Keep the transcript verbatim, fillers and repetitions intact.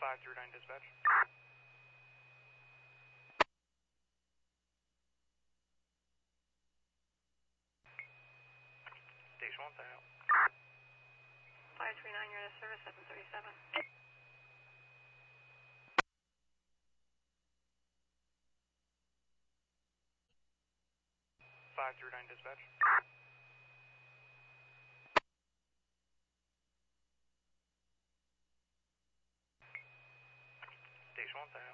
five three nine dispatch. Station one, sign out. five three nine, you're at service, seven thirty-seven. five three nine dispatch. Station one, sign out.